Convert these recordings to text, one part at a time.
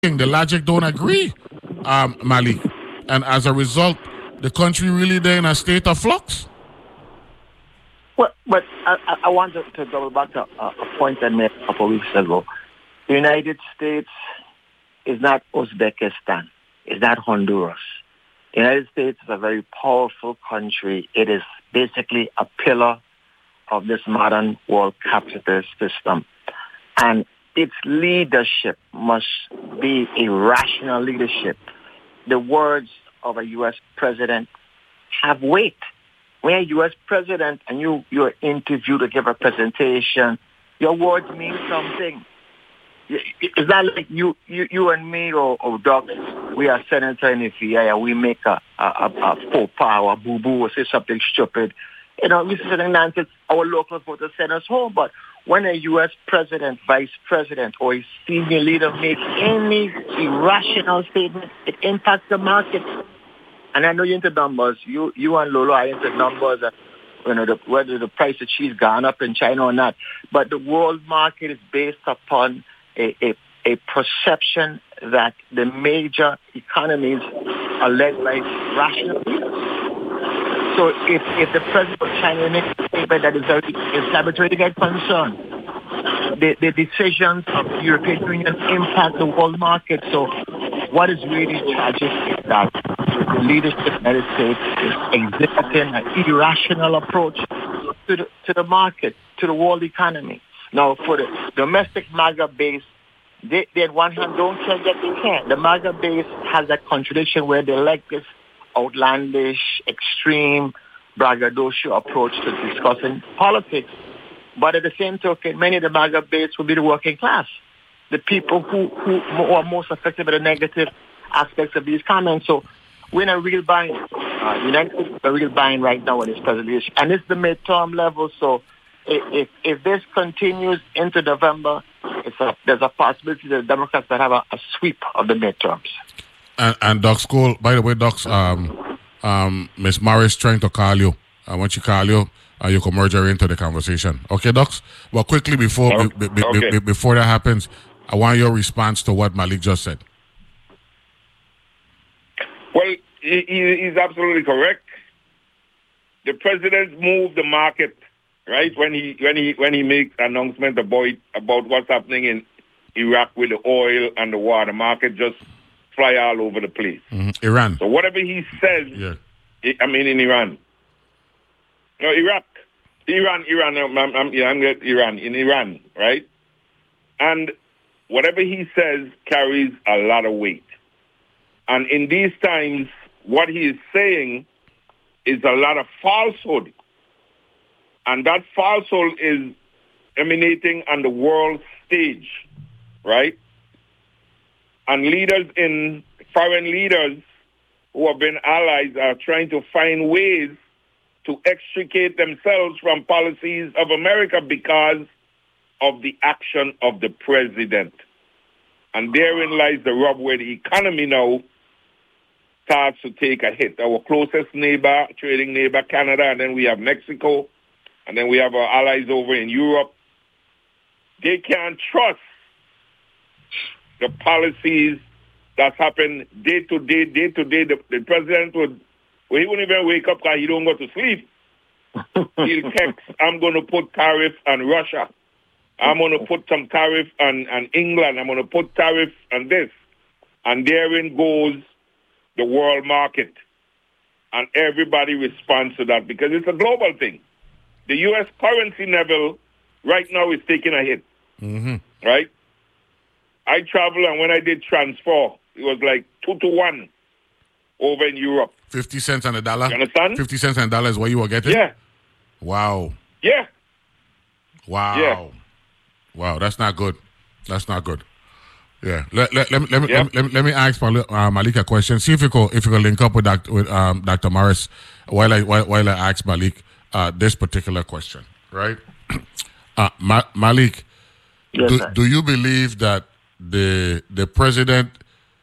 The logic don't agree, Malik, and as a result, the country really there in a state of flux. Well, but I want to double back to a point I made a couple of weeks ago. The United States is not Uzbekistan. It's not Honduras. The United States is a very powerful country. It is basically a pillar of this modern world capitalist system. And its leadership must be a rational leadership. The words of a U.S. president have weight. When you're a U.S. president and you're interviewed to give a presentation, your words mean something. It's not like you and me or Doug, we are senator in the VA and we make a faux pas or a boo-boo or say something stupid. You know, we say something nonsense, our local voters send us home. But when a U.S. president, vice president, or a senior leader makes any irrational statement, it impacts the market. And I know you're into numbers. You and Lolo are into numbers. Whether the price of cheese gone up in China or not. But the world market is based upon a perception that the major economies are led by rational leaders. So if the president of China makes a statement that is very inflammatory, they get concerned. The decisions of the European Union impact the world market. So what is really tragic is that the leadership of the United States is exhibiting an irrational approach to the market, to the world economy. Now, for the domestic MAGA base, they on one hand don't care that they can. The MAGA base has that contradiction where they like this outlandish, extreme, braggadocio approach to discussing politics. But at the same token, many of the MAGA base will be the working class, the people who are most affected by the negative aspects of these comments. So we're in a real bind. United States is a real bind right now with this presentation. And it's the midterm level. So if this continues into November, there's a possibility that the Democrats will have a sweep of the midterms. And Doc School, by the way, Docs, Miss Morris trying to call you. Once you call you, you can merge her into the conversation. Okay, Docs? Well, quickly before that happens, I want your response to what Malik just said. Well, he's absolutely correct. The president moved the market, right? When he makes announcement about what's happening in Iraq with the oil and the water market, just fly all over the place. Mm-hmm. Iran. So whatever he says, in Iran. No, Iraq. In Iran, right? And whatever he says carries a lot of weight. And in these times, what he is saying is a lot of falsehood. And that falsehood is emanating on the world stage, right? And foreign leaders who have been allies are trying to find ways to extricate themselves from policies of America because of the action of the president. And therein lies the rub where the economy now starts to take a hit. Our closest neighbor, trading neighbor, Canada, and then we have Mexico, and then we have our allies over in Europe. They can't trust the policies that's happened day to day. The president he wouldn't even wake up because he don't go to sleep. He'll text, I'm going to put tariff on Russia. I'm going to put some tariff on England. I'm going to put tariff on this. And therein goes the world market. And everybody responds to that because it's a global thing. The U.S. currency level right now is taking a hit. Mm-hmm. Right? I travel, and when I did transfer, it was like 2-1 over in Europe. 50 cents on the dollar? You understand? 50 cents on the dollar is what you were getting? Yeah. Wow. Yeah. Wow. Yeah. Wow, that's not good. That's not good. Yeah. Let me ask Malik a question. See if you can link up with Dr. Morris while I ask Malik this particular question, right? Malik, Yes, do you believe that the president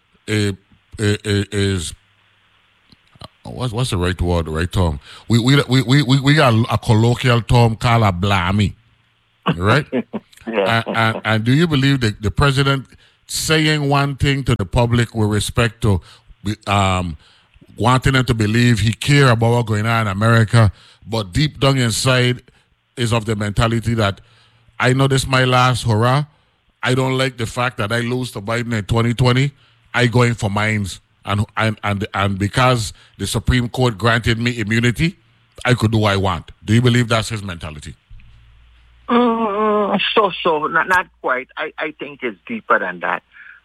is what's the right word, the right term? We got a colloquial term called a blammy, right? Yeah. And do you believe that the president saying one thing to the public with respect to wanting them to believe he care about what's going on in America, but deep down inside is of the mentality that I know this is my last hurrah. I don't like the fact that I lose to Biden in 2020. I going for mines, and because the Supreme Court granted me immunity, I could do what I want. Do you believe that's his mentality? Not quite. I think it's deeper than that.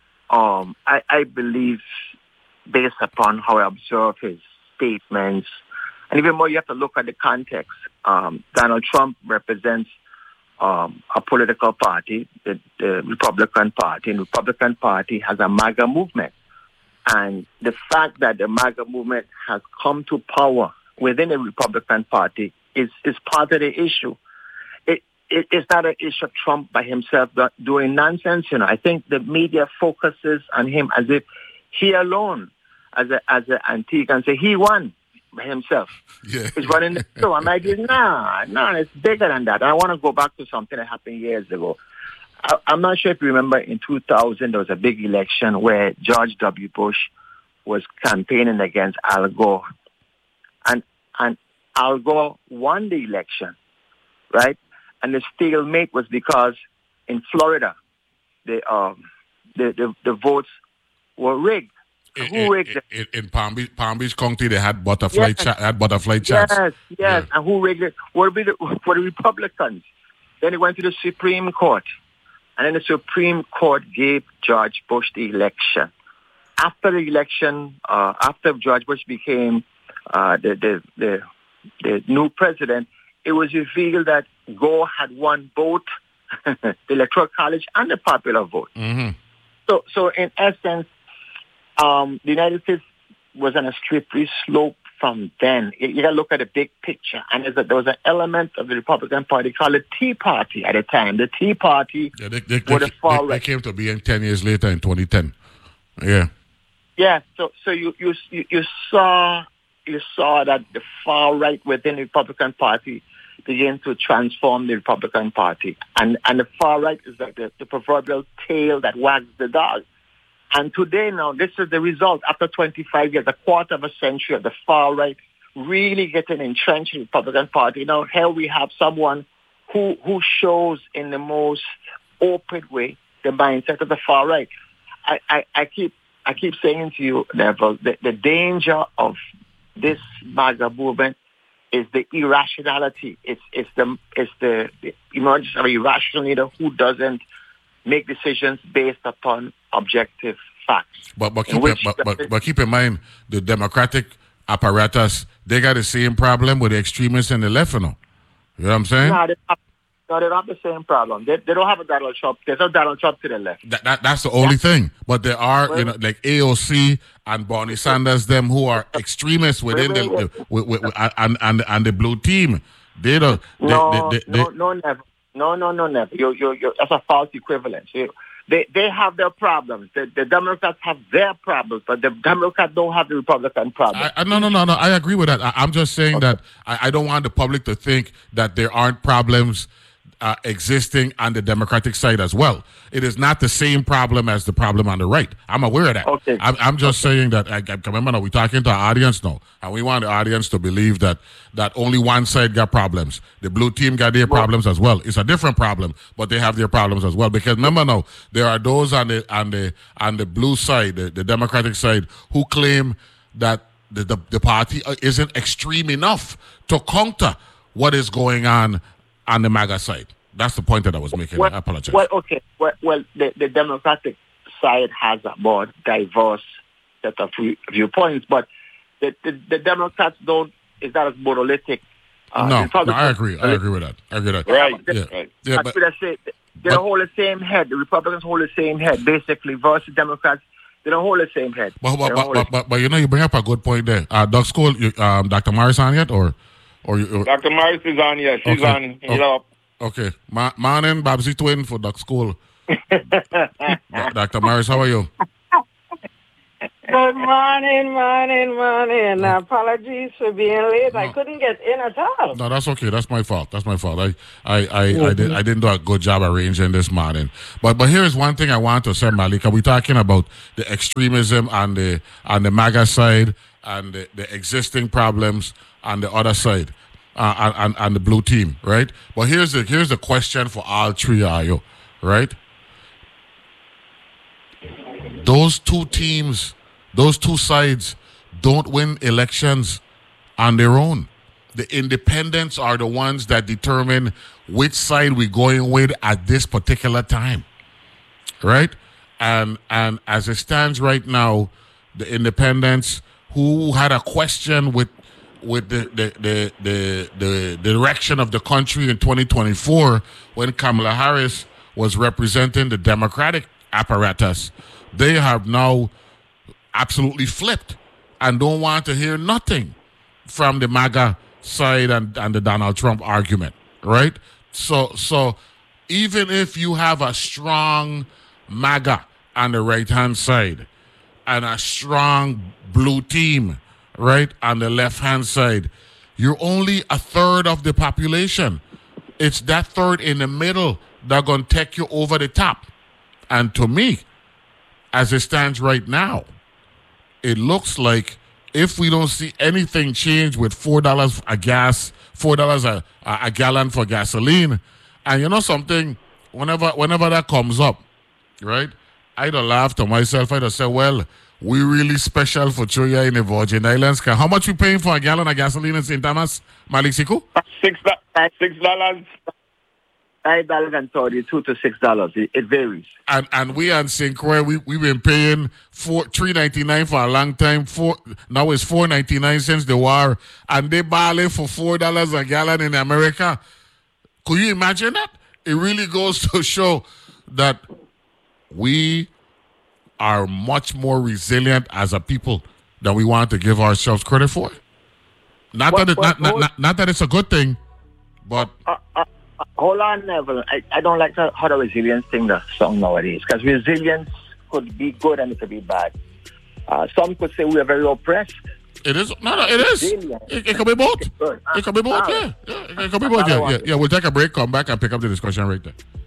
I believe, based upon how I observe his statements, and even more, you have to look at the context. Donald Trump represents a political party, the Republican Party, and the Republican Party has a MAGA movement. And the fact that the MAGA movement has come to power within the Republican Party is part of the issue. It's not an issue of Trump by himself doing nonsense. I think the media focuses on him as if he alone, as an antique, and say he won by himself. Yeah. He's running the show. I'm like, no, it's bigger than that. I want to go back to something that happened years ago. I'm not sure if you remember in 2000, there was a big election where George W. Bush was campaigning against Al Gore. And Al Gore won the election, right? And the stalemate was because in Florida, the votes were rigged. Who rigged it? In Palm Beach County, they had butterfly chance. Yes. Yeah. And who rigged it? For the Republicans. Then it went to the Supreme Court. And then the Supreme Court gave George Bush the election. After the election, after George Bush became the new president, it was revealed that Gore had won both the Electoral College and the popular vote. Mm-hmm. So in essence, the United States was on a slippery slope from then. You got to look at the big picture. And there was an element of the Republican Party called the Tea Party at the time. The Tea Party they came to be in 10 years later in 2010. Yeah. Yeah. So you saw that the far right within the Republican Party began to transform the Republican Party. And the far right is like the proverbial tail that wags the dog. And today now, this is the result. After 25 years, a quarter of a century of the far right really getting entrenched in the Republican Party. Now here we have someone who shows in the most open way the mindset of the far right. I keep saying to you, Neville, the danger of this MAGA movement is the irrationality. It's the emergence of an irrational leader who doesn't make decisions based upon objective facts. But keep in mind, the Democratic apparatus, they got the same problem with the extremists and the left, you know what I'm saying? No, they don't have the same problem. They don't have a Donald Trump. There's no Donald Trump to the left. That's the only thing. But there are, like AOC and Bernie Sanders, them who are extremists within and the blue team. They don't. Never. No, never. That's a false equivalence. They have their problems. The Democrats have their problems, but the Democrats don't have the Republican problem. No. I agree with that. I'm just saying that I don't want the public to think that there aren't problems existing on the Democratic side as well. It is not the same problem as the problem on the right. I'm aware of that. Okay. I'm just saying that, remember, we're talking to our audience now, and we want the audience to believe that only one side got problems. The blue team got their problems as well. It's a different problem, but they have their problems as well. Because remember now, there are those on the blue side, the Democratic side, who claim that the party isn't extreme enough to counter what is going on the MAGA side. That's the point that I was making. I apologize. The Democratic side has a more diverse set of viewpoints, but the Democrats is not as monolithic. No, I agree. I agree with that. Right. Yeah, but I say they hold the same head. The Republicans hold the same head, basically, versus Democrats. They don't hold the same head. But you bring up a good point there. Doug School, Dr. Morris on yet, or Dr. Morris is on, yeah. She's on. Okay. Morning, Babsy Twin for Doug School. Dr. Morris, how are you? Good morning. Apologies for being late. No. I couldn't get in at all. No, that's okay. That's my fault. I didn't do a good job arranging this morning. But here's one thing I want to say, Malik. We're talking about the extremism on the MAGA side and the existing problems on the other side, and the blue team, right? But here's the question for all three of you, right? Those two teams, those two sides don't win elections on their own. The independents are the ones that determine which side we're going with at this particular time, right? And as it stands right now, the independents who had a question with the direction of the country in 2024 when Kamala Harris was representing the Democratic apparatus, they have now absolutely flipped and don't want to hear nothing from the MAGA side and the Donald Trump argument, right? So even if you have a strong MAGA on the right-hand side and a strong blue team, right, on the left-hand side, you're only a third of the population. It's that third in the middle that's going to take you over the top. And to me, as it stands right now, it looks like if we don't see anything change with $4 a gas, $4 a gallon for gasoline, and you know something, whenever that comes up, right, I'd laugh to myself. I'd say, well, we really special for Choya in the Virgin Islands. How much you paying for a gallon of gasoline in St. Thomas, Malik Siku? $6. $5.32 to $6. It varies. And we on St. Croix, we've been paying $3.99 for a long time. Now it's $4.99 since the war, and they barley for $4 a gallon in America. Could you imagine that? It really goes to show that we are much more resilient as a people than we want to give ourselves credit for. Not that it's a good thing, but. Hold on, Neville. I don't like how the resilience thing that's song nowadays, because resilience could be good and it could be bad. Some could say we are very oppressed. It is. No, it is. It could be both. It could be both, yeah. It could be both, yeah. We'll take a break, come back, and pick up the discussion right there.